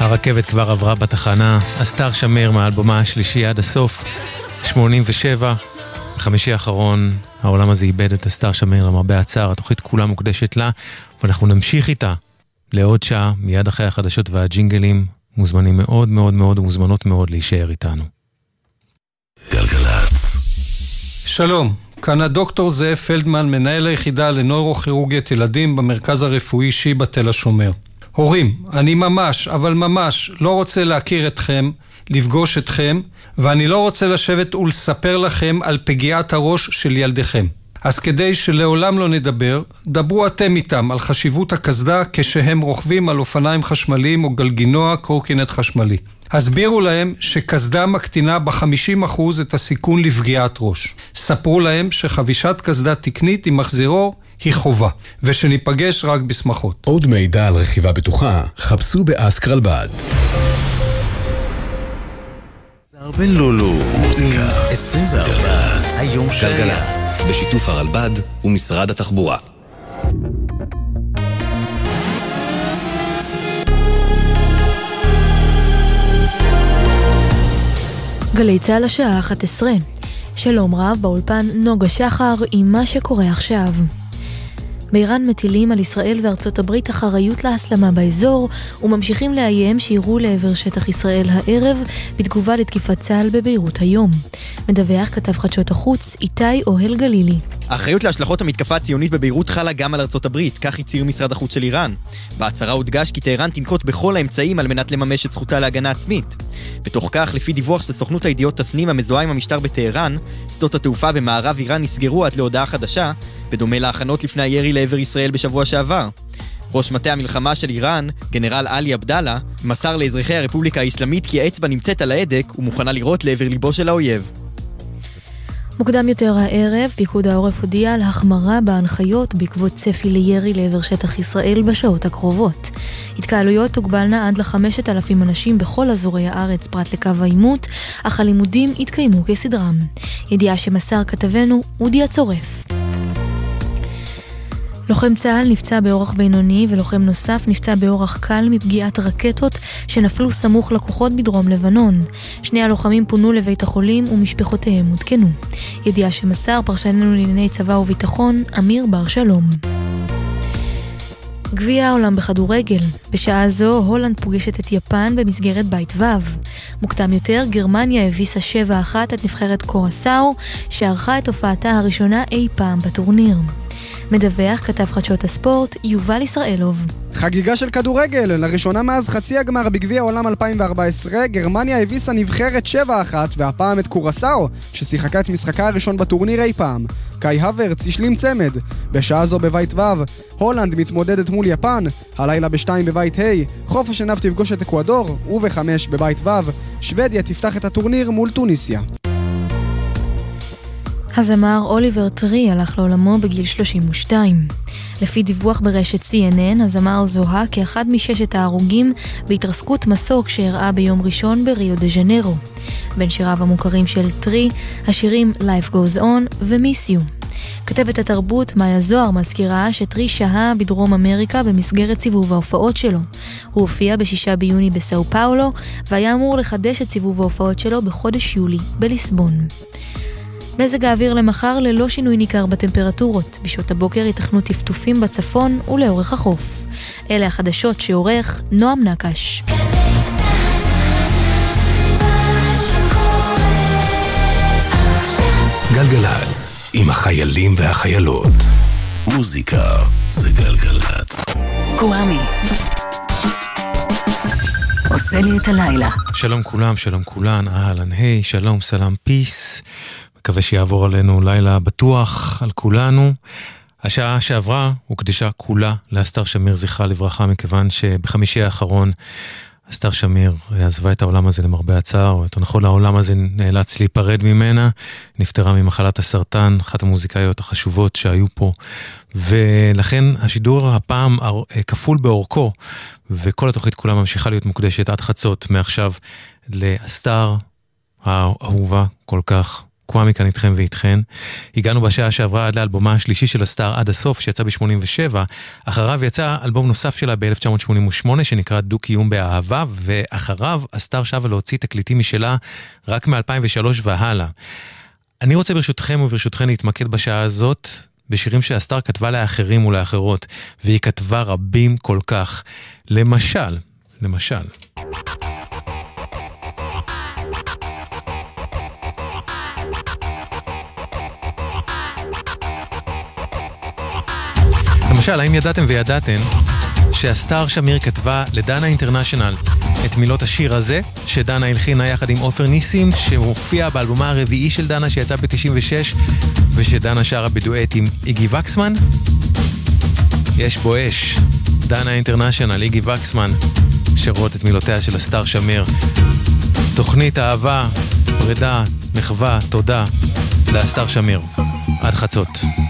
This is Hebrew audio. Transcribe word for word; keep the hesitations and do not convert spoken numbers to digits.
הרכבת כבר עברה בתחנה, אסתר שמיר מהאלבומה השלישי עד הסוף, שמונים ושבע, בחמישי האחרון העולם הזה איבד את אסתר שמיר למרבה הצער, התוכנית כולה מוקדשת לה, ואנחנו נמשיך איתה לעוד שעה, מיד אחרי החדשות והג'ינגלים, מוזמנים מאוד מאוד מאוד ומוזמנות מאוד להישאר איתנו. גלגלץ. שלום, כאן הדוקטור זאב פלדמן, מנהל היחידה לנוירוכירורגית ילדים במרכז הרפואי שיבא תל השומר. הורים, אני ממש, אבל ממש לא רוצה להכיר אתכם, לפגוש אתכם, ואני לא רוצה לשבת ולספר לכם על פגיעת הראש של ילדיכם. אז כדי שלעולם לא נדבר, דברו אתם איתם על חשיבות הקסדה כשהם רוכבים על אופניים חשמליים או גלגינוע קורקינט חשמלי. הסבירו להם שקסדה מקטינה ב-חמישים אחוז את הסיכון לפגיעת ראש. ספרו להם שחבישת קסדה תקנית עם מחזירור היא חובה, ושניפגש רק בשמחות. עוד מידע על רכיבה בטוחה, חפשו באסק רלב"ד. בן לולו, מוזיקה עשרים וארבע, היום גלגלץ, בשיתוף הרלב"ד ומשרד התחבורה. גלי צהל השעה אחת עשרה. שלום רב, באולפן נוגה שחר עם מה שקורה עכשיו. באיראן מטילים על ישראל וארצות הברית אחריות להסלמה באזור וממשיכים לאיים שירו לעבר שטח ישראל הערב בתגובה לתקיפת צה"ל בביירות היום. מדווח כתב חדשות החוץ איתי אוהל גלילי. האחריות להשלכות המתקפה הציונית בביירות חלה גם על ארצות הברית, כך הצהיר משרד החוץ של איראן. בהצהרה הודגש כי טהרן תנקוט בכל האמצעים על מנת לממש את זכותה להגנה עצמית. בתוך כך, לפי דיווח של סוכנות הידיעות תסנים המזוהה עם המשטר בטהרן, שדות התעופה במערב איראן נסגרו עד להודעה חדשה, בדומה להכנות לפני הירי לעבר ישראל בשבוע שעבר. ראש מטה המלחמה של איראן, גנרל עלי עבדאללה, מסר לאזרחי הרפובליקה האסלאמית כי האצבע נמצאת על ההדק ומוכנה לירות לעבר ליבו של האויב. מוקדם יותר הערב, פיקוד העורף הודיע על החמרה בהנחיות בעקבות צפי לירי לעבר שטח ישראל בשעות הקרובות. התקהלויות תוגבלנה עד ל-חמשת אלפים אנשים בכל אזורי הארץ פרט לקו העימות, אך הלימודים התקיימו כסדרם. ידיעה שמסר כתבנו אודי הצורף. לוחם צה"ל נפצע באורח בינוני ולוחם נוסף נפצע באורח קל מפגיעת רקטות שנפלו סמוך לכוחות בדרום לבנון. שני הלוחמים פונו לבית החולים ומשפחותיהם הותקנו. ידיעה שמסר פרשננו לענייני צבא וביטחון אמיר בר שלום. גביע העולם בכדורגל. בשעה זו הולנד פוגשת את יפן במסגרת בית ו'. מוקדם יותר גרמניה הביסה שבע אחת את נבחרת קורסאו שערכה את הופעתה הראשונה אי פעם בטורניר. מדווח כתב חדשות הספורט יובל ישראלוב. חגיגה של כדורגל, לראשונה מאז חצי הגמר בגביע העולם אלפיים וארבע עשרה, גרמניה הביסה נבחרת שבע אחת והפעם את קורסאו, ששיחקה את משחקה הראשון בטורניר אי פעם. קאי הוורץ השלים צמד. בשעה זו בבית ו', הולנד מתמודדת מול יפן, הלילה בשתיים בבית ה', חוף השנהב תפגוש את אקוודור, ובחמש בבית ו', שוודיה תפתח את הטורניר מול טוניסיה. הזמר אוליבר טרי הלך לעולמו בגיל שלושים ושתיים. לפי דיווח ברשת סי אן אן, הזמר זוהה כאחד מששת ההרוגים בהתרסקות מסוק שהראה ביום ראשון בריו דה ז'נרו. בין שיריו המוכרים של טרי, השירים Life Goes On ו-Miss You. כתבת התרבות מאיה זוהר מזכירה שטרי שהה בדרום אמריקה במסגרת סיבוב ההופעות שלו. הוא הופיע בשישה ביוני בסאו פאולו, והיה אמור לחדש את סיבוב ההופעות שלו בחודש יולי בליסבון. מזג האוויר למחר ללא שינוי ניכר בטמפרטורות. בשעות הבוקר ייתכנו טפטופים בצפון ולאורך החוף. אלה החדשות שעורך נועם נקש. גלגלץ, עם החיילים והחיילות. מוזיקה זה גלגלץ. קוואמי עושה לי את הלילה. שלום כולם, שלום כולן, אהלן, היי, שלום, סלם, פיס. מקווה שיעבור עלינו לילה בטוח על כולנו. השעה שעברה הוקדשה כולה לאסתר שמיר זכרה לברכה, מכיוון שבחמישי האחרון אסתר שמיר עזבה את העולם הזה למרבה הצער, או יותר נכון העולם הזה נאלץ להיפרד ממנה, נפטרה ממחלת הסרטן, אחת המוזיקאיות החשובות שהיו פה, ולכן השידור הפעם כפול באורכו, וכל התוכנית כולה ממשיכה להיות מוקדשת עד חצות מעכשיו לאסתר האהובה כל כך, קוואמי כאן איתכם ואיתכן. הגענו בשעה שעברה עד לאלבומה השלישי של הסטאר עד הסוף, שיצא ב-שמונים ושבע. אחריו יצא אלבום נוסף שלה ב-אלף תשע מאות שמונים ושמונה, שנקרא דו קיום באהבה, ואחריו הסטאר שווה להוציא תקליטים משלה רק מ-אלפיים ושלוש והלאה. אני רוצה ברשותכם וברשותכן להתמקד בשעה הזאת בשירים שהסטאר כתבה לאחרים ולאחרות, והיא כתבה רבים כל כך. למשל, למשל. למשל, האם ידעתם וידעתם שהסטאר שמיר כתבה לדנה אינטרנשיונל את מילות השיר הזה, שדנה הלחינה יחד עם עופר ניסים, שהופיע באלבומה הרביעי של דנה שיצא ב-תשעים ושש, ושדנה שרה בדואט עם איגי וקסמן? יש בו אש, דנה אינטרנשיונל, איגי וקסמן, שרות את מילותיה של הסטאר שמיר. תוכנית אהבה, פרידה, מחווה, תודה, לסטאר שמיר. עד חצות.